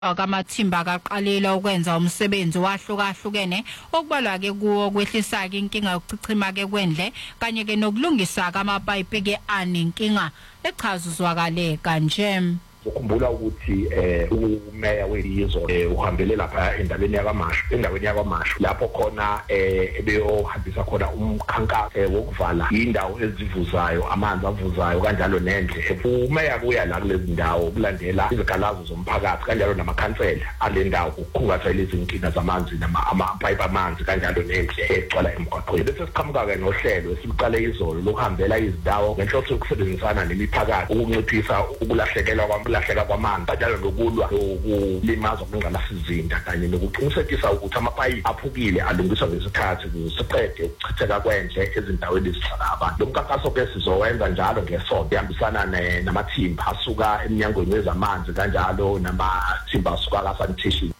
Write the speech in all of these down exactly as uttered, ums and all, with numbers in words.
Akamathimba kaqalile ukwenza umsebenzi wahlukahlukene okubalwa ke kuwo kwehlisa ke inkinga yokuchichima ke kwendle kanye ke nokulungisa amapayipi ke anenkinga echazuzwakale kanje. Ukhumbula ukuthi eh umeya welizwe uhambele lapha endaweni yakwaMashu endaweni yakwaMashu lapho khona eh ebeyohambisa khona umkhankaso wokuvala indawo ezivuzayo amanzi avuzayo kanjalo nendle. Umeya kuya la kulezi ndawo kulandela izigalazo zomphakathi kanjalo namakhansela alendawo ukukhungathela izinkinga zamanzi nama amapipe amanzi kanjalo nendle egcwala emgwaqweni. Bese siqhamuka ke nohlelo esiqale izolo lokuhambela izindawo ngenhloso yokusebenzisana nemiphakathi ukunciphisa ukulahlekelwa kwa lahleka kwamanzi kanjalo nokulwa ukulimaza okungalazizinda kanye nokuqinisekisa ukuthi amapayipi aphukile alungiswa ngesikhathi kusiqede ukuchitheka kwendle ezindaweni ezihlala abantu. Lo mkhankaso ke sizowenza njalo ngesonto ehambisana namathimba asuka eminyangweni wezamanzi kanjalo namathimba asuka ka sanitation.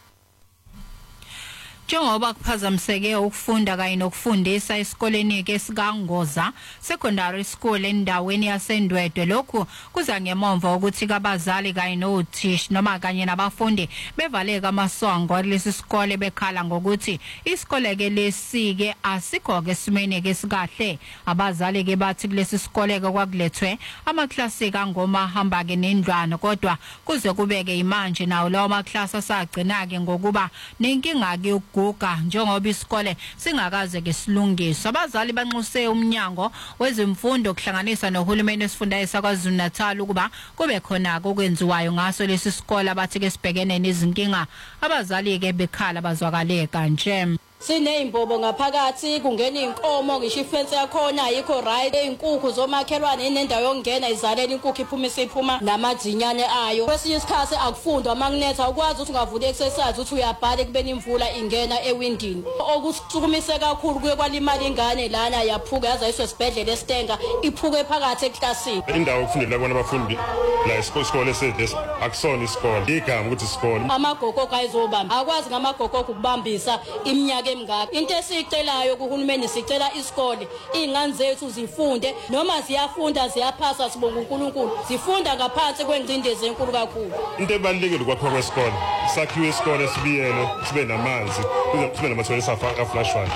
Njengoba kuphazamiseke ukufunda kanye nokufundisa esikoleni ke sikaNgoza Secondary School endaweni yaseNdwedwe, lokhu kuza ngemomva ukuthi kabazali kanye nothishi noma kanye nabafundi bevaleka amasongo lesi sikole bekhala ngokuthi isikole ke lesike asikho ke simene ke sikahle. Abazali ke bathi kulesi sikole ke kwakulethwe amaklasi kangoma hamba ke nendlwana kodwa kuze kubeke imanje nawo lawo amaklasi asagcina ke ngokuba nenkinga ke guga njengoba isikole singakaze ke silungiswa. Abazali banxuse umnyango wezemfundo kuhlanganisa nohulumeni wesifundazwe saKwaZulu Natal ukuba kube khona okwenziwayo ngaso lesi sikole abathi ke sibhekene nezinkinga. Abazali ke bekhala bazwakale kanje. Sineimbobo ngaphakathi kungena inkomo ngisho ifence yakhona ayikho right, einkukhu zomakhelwane inendawo yokungena izalela inkukhu iphuma isiphuma namadzinyane ayo. Kwesinye isikhathi akufundwa magnetha ukwazi ukuthi ungavula exercise ukuthi uyabhala kubeni imvula ingena ewindini. Okusukumise kakhulu kuye kwalimali ingane lana yaphuka yaza iswe sibhedlela eStenga iphuke phakathi eklasini. Indawo yokufundela bona abafundi la isikole esedesi akusona isikole igama ukuthi isikole. Amagogo kayizobamba akwazi ngamagogo ukubambisa iminyaka emngaka. Into esicelayo kuhulumeni sicela isikole ingane zethu zifunde noma ziyafunda ziyaphasa sibonga uNkulunkulu zifunda ngaphansi kwengcindezi enkulu kakhulu. Into ebalulekile kwakho kwesikole sakhiwe isikole sibiyelo sibe namanzi kuze sibe namathoyilethi afaka flash water.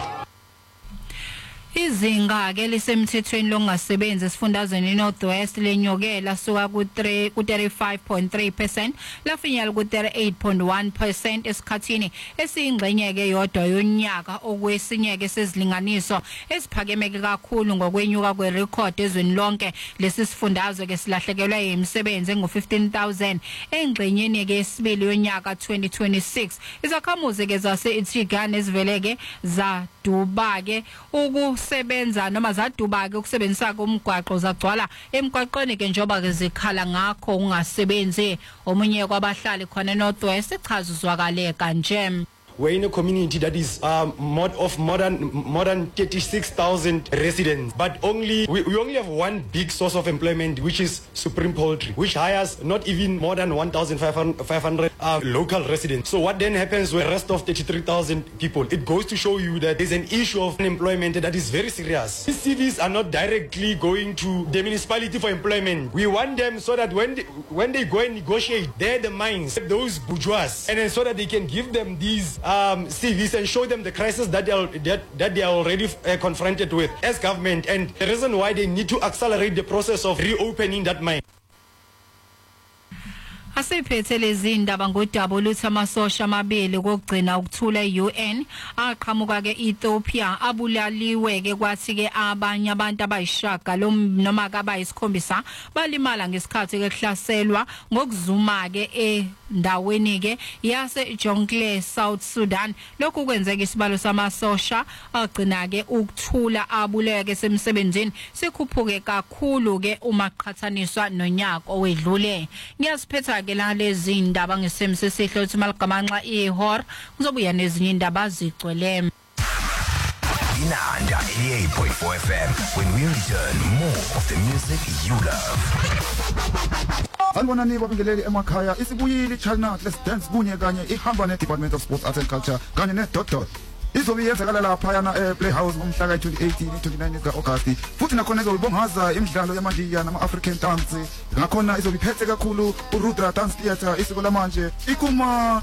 Izinga ke lisemthethweni longasebenzi esifundazweni Northwest lenyokela suka ku thirty-five point three percent lafinyela ku thirty-eight point one percent esikhathini esiyingxenye ke yodwa yonyaka okwesinye ke sezilinganiso esiphakemeke kakhulu ngokwenyuka kwerecord ezweni lonke. Lesi sifundazwe ke silahlekelwa yimisebenzi ngo fifteen thousand engxenyeni ke esibili yonyaka twenty twenty-six. Izakhamuzi ke zase Itigane ziveleke za duba ke uku sebenza noma zaduba ke ukusebenzisa komgwaqo zagcwala emgwaqweni ke njoba ke zikhala ngakho ungasebenzi. Omunye kwabahlali khona Northwest echazuzwakale kanje. We're in a community that is um, mod of more than more than thirty-six thousand residents, but only we, we only have one big source of employment, which is Supreme Poultry, which hires not even more than one thousand five hundred uh, local residents. So what then happens with the rest of thirty-three thousand people? It goes to show you that there's an issue of unemployment that is very serious. These C Vs are not directly going to the municipality for employment. We want them so that when they, when they go and negotiate, they're the minds, those bourgeois, and then so that they can give them these Um, C Vs and show them the crisis that they are, that, that they are already uh, confronted with as government, and the reason why they need to accelerate the process of reopening that mine. Asiphethe lezi indaba ngodaba oluthi amasosha amabili kokugcina ukuthula e-U N aqhamuka ke Ethiopia abulaliwe ke kwathi ke abanye abantu abayishaka lo noma kabayisikhombisa balimala ngesikhathi ke kuhlaselwa ngokuzuma ke endaweni ke yase Jonglei South Sudan. Lokhu kwenzeka isibalo samasosha agcina ke ukuthula abuleke semsebenzini sikhuphuke kakhulu ke uma qhathaniswa nonyaka owedlule. Ngiyasiphetha ke la lezi indaba ngesemse sehlo uthi maligamanxa ihor kuzobuya nezinye indaba zigcwele. Inanda eighty-eight point four F M. When we return, more of the music you love. Sanibonani babingeleli emakhaya isibuyile China Let's Dance kunye kanye ihamba ne Department of Sports Arts and Culture kanye ne dot dot izobe yenzakala lapha yana eh, Playhouse ngomhla ka twenty-eight twenty-nine ka August futhi nakhona izobe bongaza imidlalo yamandiya nama African dance ngakhona izobe iphethe kakhulu uRudra Dance Theatre isiko lamanje ikuma